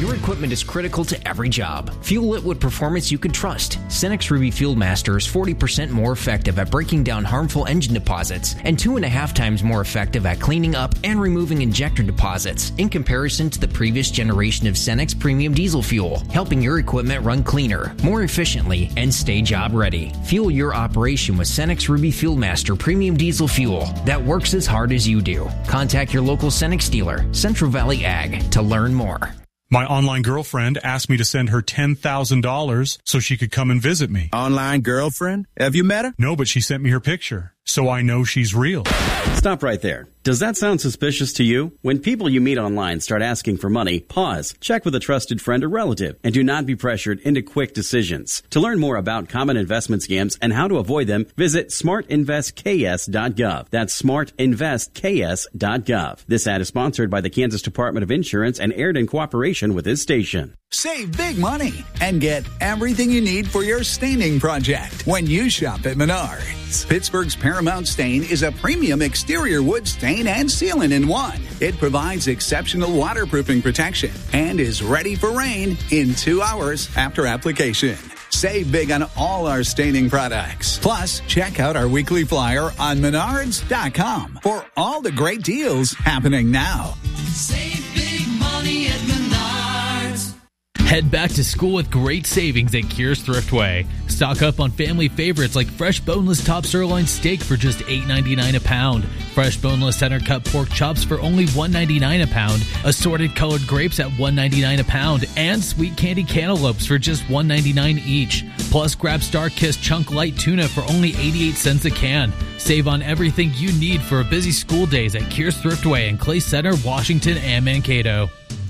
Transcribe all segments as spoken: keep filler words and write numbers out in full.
Your equipment is critical to every job. Fuel it with performance you can trust. Cenex Ruby Fuel Master is forty percent more effective at breaking down harmful engine deposits and two and a half times more effective at cleaning up and removing injector deposits in comparison to the previous generation of Cenex Premium Diesel Fuel, helping your equipment run cleaner, more efficiently, and stay job ready. Fuel your operation with Cenex Ruby Fuel Master Premium Diesel Fuel that works as hard as you do. Contact your local Cenex dealer, Central Valley Ag, to learn more. My online girlfriend asked me to send her ten thousand dollars so she could come and visit me. Online girlfriend? Have you met her? No, but she sent me her picture, so I know she's real. Stop right there. Does that sound suspicious to you? When people you meet online start asking for money, pause, check with a trusted friend or relative, and do not be pressured into quick decisions. To learn more about common investment scams and how to avoid them, visit smart invest k s dot gov. That's smart invest k s dot gov. This ad is sponsored by the Kansas Department of Insurance and aired in cooperation with this station. Save big money and get everything you need for your staining project when you shop at Menards. Pittsburgh's Paramount Stain is a premium exterior wood stain and sealant in one. It provides exceptional waterproofing protection and is ready for rain in two hours after application. Save big on all our staining products. Plus, check out our weekly flyer on menards dot com for all the great deals happening now. Save big money at Menards. Head back to school with great savings at Kears Thriftway. Stock up on family favorites like fresh boneless top sirloin steak for just eight ninety-nine a pound. Fresh boneless center cut pork chops for only one ninety-nine a pound. Assorted colored grapes at one ninety-nine a pound. And sweet candy cantaloupes for just one ninety-nine each. Plus, grab Starkist Chunk Light Tuna for only eighty-eight cents a can. Save on everything you need for a busy school days at Kears Thriftway in Clay Center, Washington, and Mankato.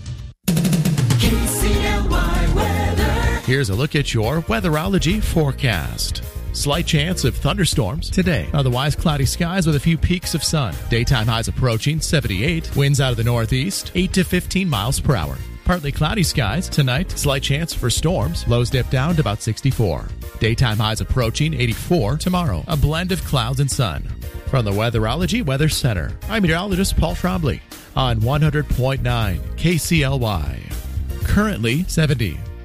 Here's a look at your weatherology forecast. Slight chance of thunderstorms today. Otherwise, cloudy skies with a few peaks of sun. Daytime highs approaching seventy-eight. Winds out of the northeast, eight to fifteen miles per hour. Partly cloudy skies tonight. Slight chance for storms. Lows dip down to about sixty-four. Daytime highs approaching eighty-four tomorrow. A blend of clouds and sun. From the Weatherology Weather Center, I'm meteorologist Paul Trombley on one hundred point nine K C L Y. Currently seventy.